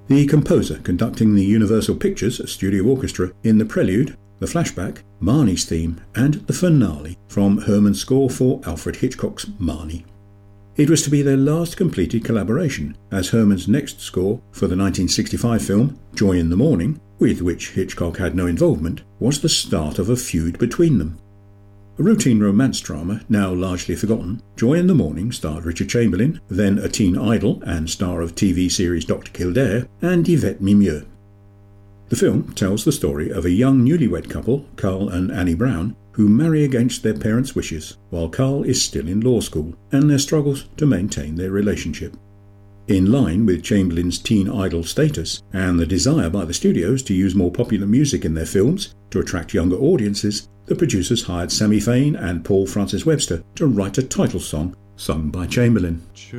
The composer conducting the Universal Pictures Studio Orchestra in the prelude, the flashback, Marnie's theme, and the finale from Herman's score for Alfred Hitchcock's Marnie. It was to be their last completed collaboration, as Herman's next score for the 1965 film Joy in the Morning, with which Hitchcock had no involvement, was the start of a feud between them. A routine romance drama, now largely forgotten, Joy in the Morning starred Richard Chamberlain, then a teen idol and star of TV series Dr. Kildare, and Yvette Mimieux. The film tells the story of a young newlywed couple, Carl and Annie Brown, who marry against their parents' wishes while Carl is still in law school, and their struggles to maintain their relationship. In line with Chamberlain's teen idol status and the desire by the studios to use more popular music in their films to attract younger audiences, the producers hired Sammy Fain and Paul Francis Webster to write a title song sung by Chamberlain.